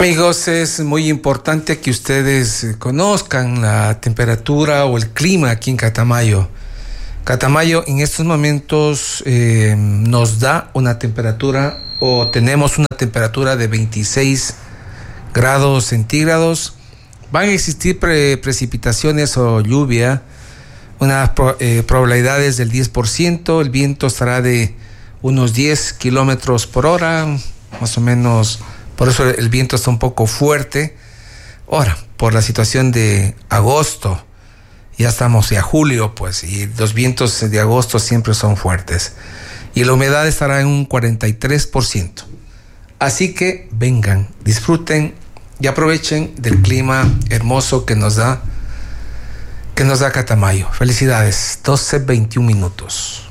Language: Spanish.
Amigos, es muy importante que ustedes conozcan la temperatura o el clima aquí en Catamayo. Catamayo en estos momentos nos da una temperatura o tenemos una temperatura de 26 grados centígrados. Van a existir precipitaciones o lluvia, unas probabilidades del 10%. El viento estará de unos 10 kilómetros por hora, más o menos. Por eso el viento está un poco fuerte. Ahora, por la situación de agosto, ya estamos a julio, pues, y los vientos de agosto siempre son fuertes. Y la humedad estará en un 43%. Así que vengan, disfruten y aprovechen del clima hermoso que nos da Catamayo. Felicidades, 12:21 minutos.